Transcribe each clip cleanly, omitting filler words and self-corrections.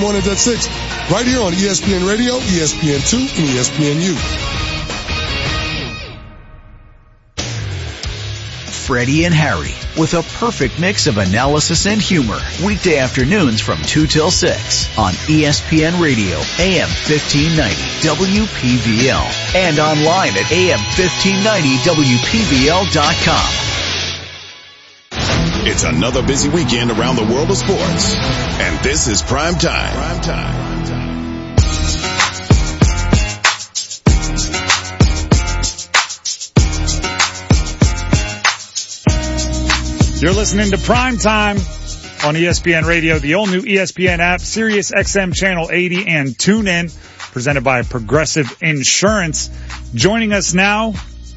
mornings at 6, right here on ESPN Radio, ESPN2, and ESPNU. Freddie and Harry, with a perfect mix of analysis and humor. Weekday afternoons from 2 till 6 on ESPN Radio, AM 1590, WPVL, and online at AM1590WPVL.com. It's another busy weekend around the world of sports, and this is Prime Time. You're listening to Prime Time on ESPN Radio, the all-new ESPN app, Sirius XM Channel 80, and TuneIn, presented by Progressive Insurance. Joining us now,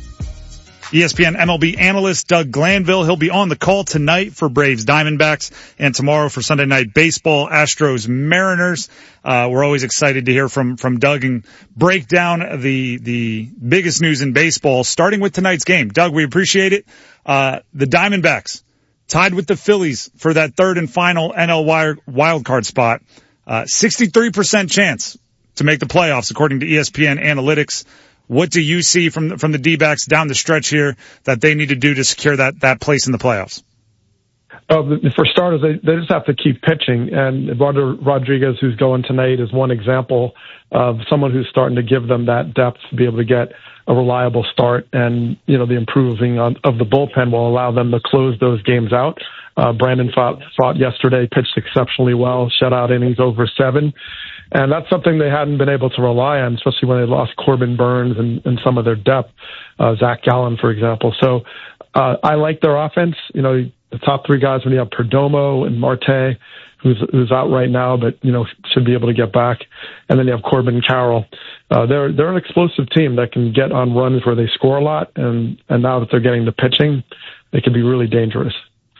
ESPN MLB analyst Doug Glanville. He'll be on the call tonight for Braves Diamondbacks and tomorrow for Sunday Night Baseball, Astros Mariners. We're always excited to hear from Doug and break down the biggest news in baseball, starting with tonight's game. Doug, we appreciate it. The Diamondbacks tied with the Phillies for that third and final NL wildcard spot. 63% chance to make the playoffs, according to ESPN Analytics. What do you see from the D-backs down the stretch here that they need to do to secure that place in the playoffs? For starters, they just have to keep pitching. And Eduardo Rodriguez, who's going tonight, is one example of someone who's starting to give them that depth to be able to get a reliable start. And, the improving of the bullpen will allow them to close those games out. Brandon fought yesterday, pitched exceptionally well, shutout innings over 7. And that's something they hadn't been able to rely on, especially when they lost Corbin Burns and some of their depth, Zach Gallen, for example. So I like their offense. The top 3 guys, when you have Perdomo and Marte, who's out right now, but, should be able to get back. And then you have Corbin Carroll. They're an explosive team that can get on runs where they score a lot. And now that they're getting the pitching, they can be really dangerous.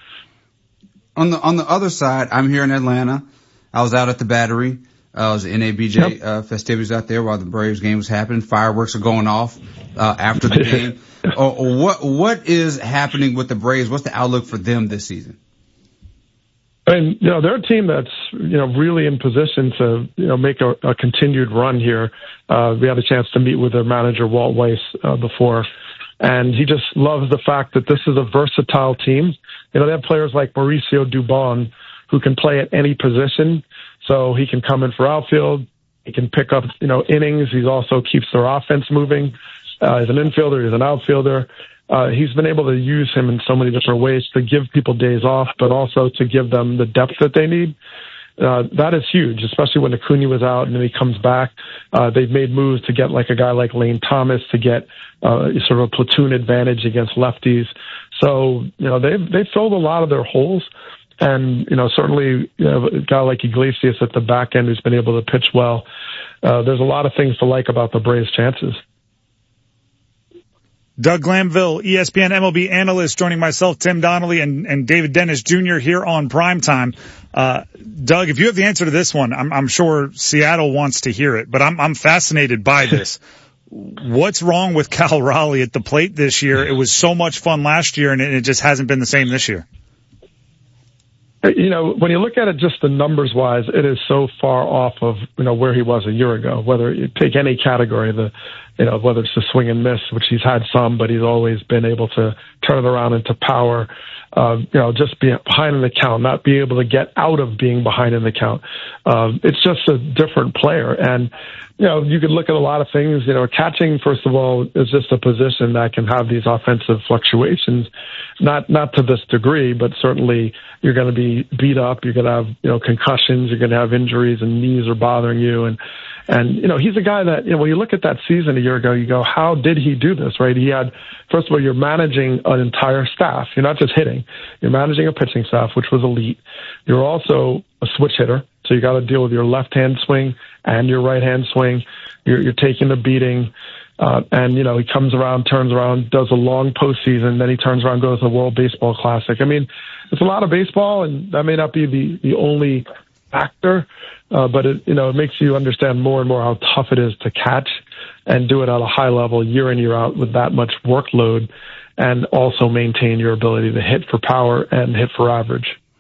On the other side, I'm here in Atlanta. I was out at the Battery. It was NABJ festivities out there while the Braves game was happening. Fireworks are going off after the game. What is happening with the Braves? What's the outlook for them this season? And, they're a team that's, really in position to, make a continued run here. We had a chance to meet with their manager, Walt Weiss, before. And he just loves the fact that this is a versatile team. They have players like Mauricio Dubon who can play at any position. So he can come in for outfield. He can pick up, innings. He also keeps their offense moving. He's an infielder. He's an outfielder. He's been able to use him in so many different ways to give people days off, but also to give them the depth that they need. That is huge, especially when Acuna was out and then he comes back. They've made moves to get like a guy like Lane Thomas to get sort of a platoon advantage against lefties. So, they've filled a lot of their holes. And, certainly a guy like Iglesias at the back end who's been able to pitch well. There's a lot of things to like about the Braves' chances. Doug Glanville, ESPN MLB analyst, joining myself, Tim Donnelly, and David Dennis Jr. here on Primetime. Doug, if you have the answer to this one, I'm sure Seattle wants to hear it, but I'm fascinated by this. What's wrong with Cal Raleigh at the plate this year? It was so much fun last year, and it just hasn't been the same this year. When you look at it just the numbers-wise, it is so far off of, where he was a year ago. Whether you take any category, whether it's the swing and miss, which he's had some, but he's always been able to turn it around into power. Just being behind in the count, not being able to get out of being behind in the count. It's just a different player. And, you could look at a lot of things. Catching, first of all, is just a position that can have these offensive fluctuations. Not to this degree, but certainly you're going to be beat up. You're going to have, concussions. You're going to have injuries and knees are bothering you. And he's a guy that, when you look at that season a year ago, you go, how did he do this, right? He had, first of all, you're managing an entire staff. You're not just hitting. You're managing a pitching staff, which was elite. You're also a switch hitter. So you got to deal with your left-hand swing and your right-hand swing. You're taking the beating. And, he comes around, turns around, does a long postseason, then he turns around, goes to the World Baseball Classic. I mean, it's a lot of baseball, and that may not be the only factor, but it makes you understand more and more how tough it is to catch and do it at a high level year in, year out with that much workload, and also maintain your ability to hit for power and hit for average.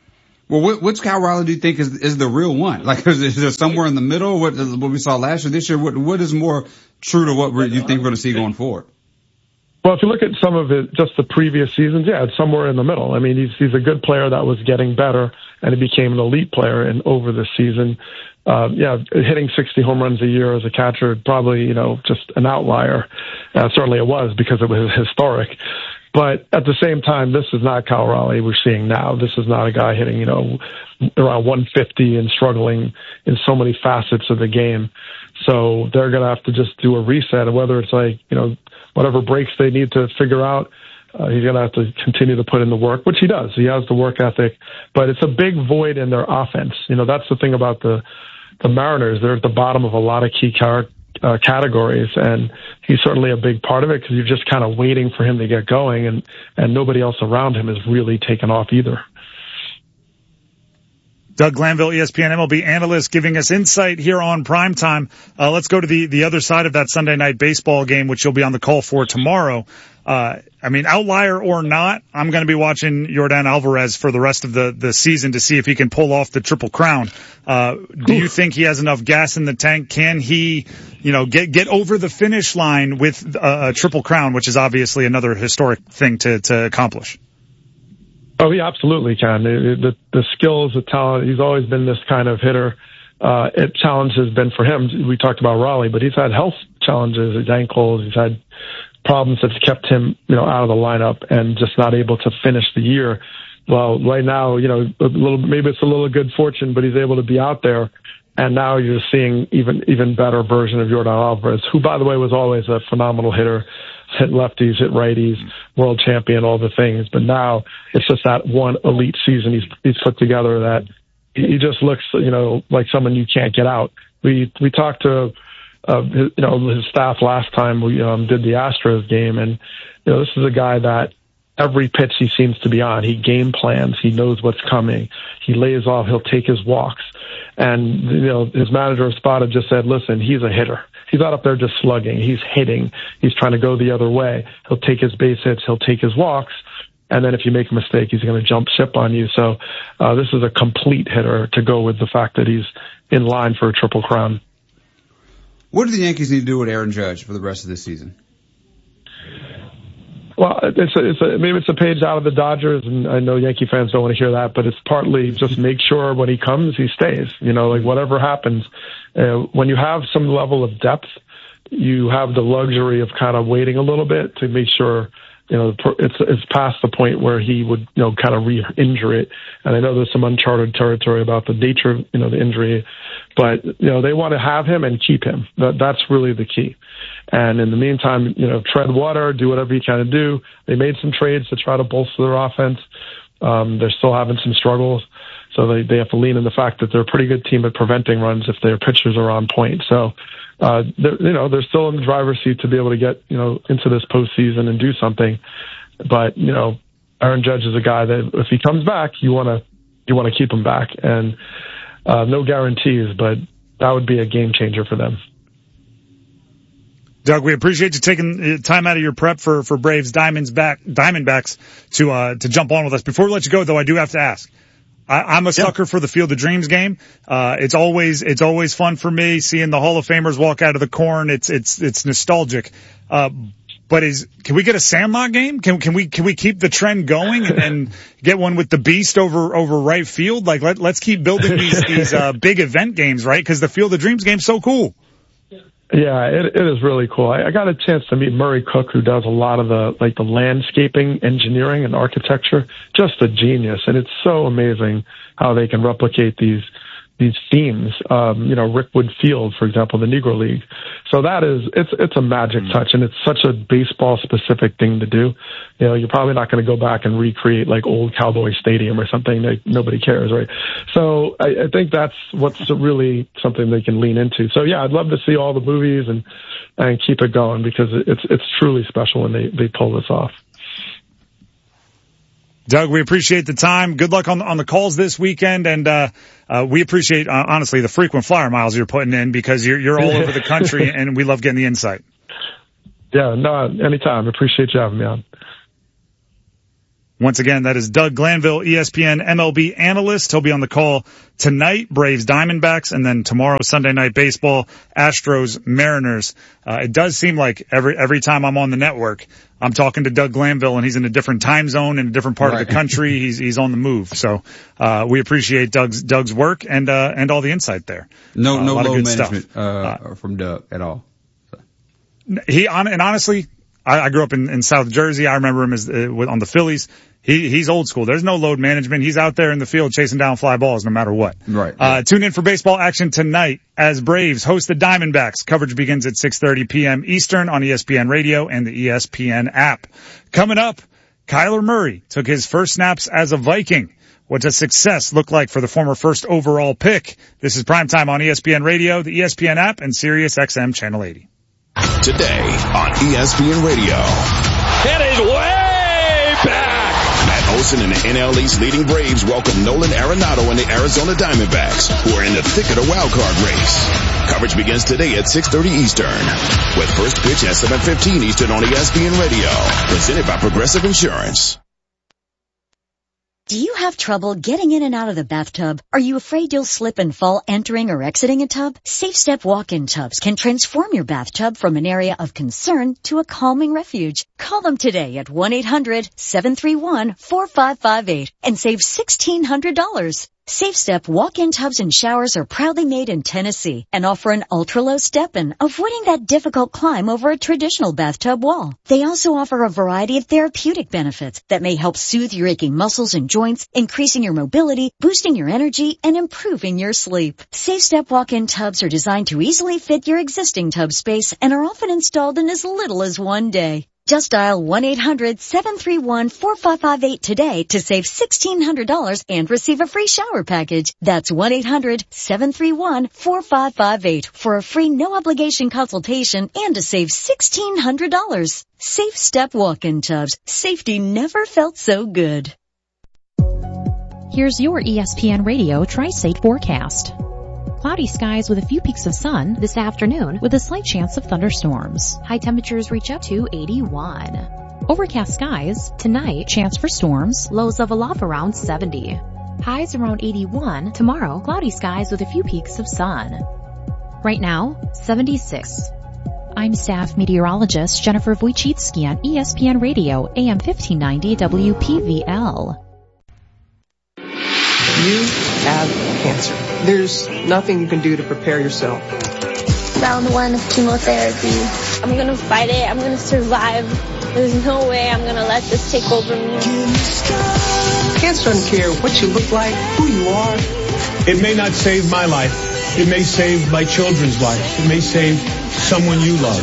Well, which Cal Raleigh do you think is the real one? Like, is there somewhere in the middle? What we saw last year, this year? What is more true to what you think we're going to see going forward? Well, if you look at some of it, just the previous seasons, yeah, it's somewhere in the middle. I mean, he's a good player that was getting better, and he became an elite player over this season. Hitting 60 home runs a year as a catcher, probably, just an outlier. Certainly it was because it was historic. But at the same time, this is not Cal Raleigh we're seeing now. This is not a guy hitting, around 150 and struggling in so many facets of the game. So they're going to have to just do a reset, and whether it's like, whatever breaks they need to figure out, he's going to have to continue to put in the work, which he does. He has the work ethic, but it's a big void in their offense. That's the thing about the Mariners. They're at the bottom of a lot of key categories, and he's certainly a big part of it because you're just kind of waiting for him to get going, and nobody else around him has really taken off either. Doug Glanville, ESPN MLB analyst, giving us insight here on Primetime. Let's go to the other side of that Sunday night baseball game, which you'll be on the call for tomorrow. Outlier or not, I'm going to be watching Yordan Alvarez for the rest of the season to see if he can pull off the Triple Crown. Do you think he has enough gas in the tank? Can he, get over the finish line with a Triple Crown, which is obviously another historic thing to accomplish? Oh, he absolutely can. The skills, the talent, he's always been this kind of hitter. Challenge has been for him. We talked about Raleigh, but he's had health challenges, his ankles, he's had problems that's kept him, out of the lineup and just not able to finish the year. Well, right now, maybe it's a little good fortune, but he's able to be out there. And now you're seeing even better version of Yordan Alvarez, who, by the way, was always a phenomenal hitter. Hit lefties, hit righties, world champion, all the things. But now it's just that one elite season he's put together that he just looks, like someone you can't get out. We talked to his staff last time we did the Astros game, and this is a guy that every pitch he seems to be on, he game plans, he knows what's coming, he lays off, he'll take his walks. And, his manager Espada just said, listen, he's a hitter. He's not up there just slugging. He's hitting. He's trying to go the other way. He'll take his base hits. He'll take his walks. And then if you make a mistake, he's going to jump ship on you. So this is a complete hitter to go with the fact that he's in line for a Triple Crown. What do the Yankees need to do with Aaron Judge for the rest of this season? Well, maybe it's a page out of the Dodgers, and I know Yankee fans don't want to hear that, but it's partly just make sure when he comes, he stays. Whatever happens, when you have some level of depth, you have the luxury of kind of waiting a little bit to make sure, it's past the point where he would, kind of re-injure it. And I know there's some uncharted territory about the nature of, the injury, but, they want to have him and keep him. That's really the key. And in the meantime, tread water, do whatever you can do. They made some trades to try to bolster their offense. They're still having some struggles. So they have to lean in the fact that they're a pretty good team at preventing runs if their pitchers are on point. So, they're still in the driver's seat to be able to get, into this postseason and do something. But, Aaron Judge is a guy that if he comes back, you want to keep him back. And, no guarantees, but that would be a game changer for them. Doug, we appreciate you taking time out of your prep for Braves Diamondbacks to jump on with us. Before we let you go, though, I do have to ask. I'm a sucker for the Field of Dreams game. It's always fun for me seeing the Hall of Famers walk out of the corn. It's nostalgic. But can we get a Sandlot game? Can we keep the trend going and get one with the Beast over right field? Like let's keep building these big event games, right? Because the Field of Dreams game's so cool. Yeah, it is really cool. I got a chance to meet Murray Cook, who does a lot of the landscaping, engineering, and architecture. Just a genius, and it's so amazing how they can replicate these themes. Rickwood Field, for example, the Negro League. So it's a magic touch, and it's such a baseball specific thing to do. You're probably not going to go back and recreate like old Cowboy Stadium or something that nobody cares, right? So I think that's what's really something they can lean into. So yeah, I'd love to see all the movies and keep it going because it's truly special when they pull this off. Doug, we appreciate the time. Good luck on the calls this weekend, and we appreciate honestly the frequent flyer miles you're putting in because you're all over the country, and we love getting the insight. Yeah, no, anytime. Appreciate you having me on. Once again, that is Doug Glanville, ESPN MLB analyst. He'll be on the call tonight, Braves Diamondbacks, and then tomorrow, Sunday Night Baseball, Astros Mariners. It does seem like every time I'm on the network, I'm talking to Doug Glanville, and he's in a different time zone in a different part of the country. He's on the move. So we appreciate Doug's work and all the insight there. No load management from Doug at all. So. Honestly, I grew up in South Jersey. I remember him as on the Phillies. He's old school. There's no load management. He's out there in the field chasing down fly balls no matter what. Right. Tune in for baseball action tonight as Braves host the Diamondbacks. Coverage begins at 6:30 p.m. Eastern on ESPN Radio and the ESPN app. Coming up, Kyler Murray took his first snaps as a Viking. What does success look like for the former first overall pick? This is Primetime on ESPN Radio, the ESPN app, and Sirius XM Channel 80. Today on ESPN Radio. It is way back. Matt Olson and the NL East leading Braves welcome Nolan Arenado and the Arizona Diamondbacks, who are in the thick of the wild card race. Coverage begins today at 6:30 Eastern, with first pitch at 7:15 Eastern on ESPN Radio. Presented by Progressive Insurance. Do you have trouble getting in and out of the bathtub? Are you afraid you'll slip and fall entering or exiting a tub? Safe Step walk-in tubs can transform your bathtub from an area of concern to a calming refuge. Call them today at 1-800-731-4558 and save $1,600. Safe Step walk-in tubs and showers are proudly made in Tennessee and offer an ultra-low step-in, avoiding that difficult climb over a traditional bathtub wall. They also offer a variety of therapeutic benefits that may help soothe your aching muscles and joints, increasing your mobility, boosting your energy, and improving your sleep. Safe Step walk-in tubs are designed to easily fit your existing tub space and are often installed in as little as one day. Just dial 1-800-731-4558 today to save $1,600 and receive a free shower package. That's 1-800-731-4558 for a free no-obligation consultation and to save $1,600. Safe Step walk-in tubs. Safety never felt so good. Here's your ESPN Radio Tri-State forecast. Cloudy skies with a few peaks of sun this afternoon with a slight chance of thunderstorms. High temperatures reach up to 81. Overcast skies. Tonight, chance for storms. Lows level off around 70. Highs around 81. Tomorrow, cloudy skies with a few peaks of sun. Right now, 76. I'm staff meteorologist Jennifer Wojcicki on ESPN Radio, AM 1590 WPVL. You have cancer. There's nothing you can do to prepare yourself. Round 1 of chemotherapy. I'm going to fight it. I'm going to survive. There's no way I'm going to let this take over me. Cancer doesn't care what you look like, who you are. It may not save my life. It may save my children's life. It may save someone you love.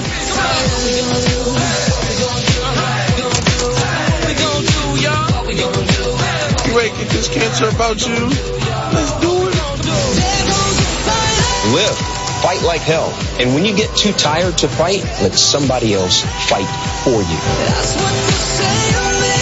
You ain't get this cancer about you. Let's do it. Live. Fight like hell. And when you get too tired to fight, let somebody else fight for you. That's what you say to me,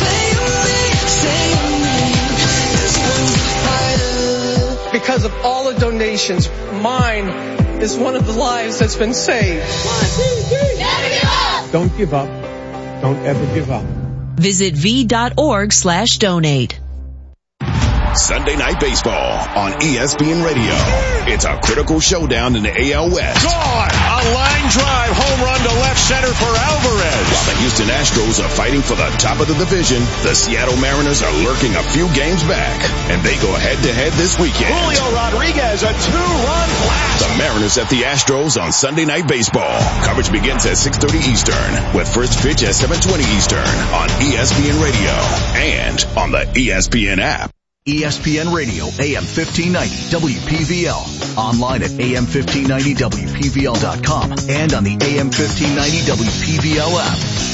Because of all the donations, mine is one of the lives that's been saved. Never give up. Don't give up. Don't ever give up. Visit v.org/donate. Sunday Night Baseball on ESPN Radio. It's a critical showdown in the AL West. Gone! A line drive home run to left center for Alvarez. While the Houston Astros are fighting for the top of the division, the Seattle Mariners are lurking a few games back, and they go head-to-head this weekend. Julio Rodriguez, a 2-run blast. The Mariners at the Astros on Sunday Night Baseball. Coverage begins at 6:30 Eastern, with first pitch at 7:20 Eastern on ESPN Radio and on the ESPN app. ESPN Radio, AM 1590, WPVL. Online at AM1590WPVL.com and on the AM 1590 WPVL app.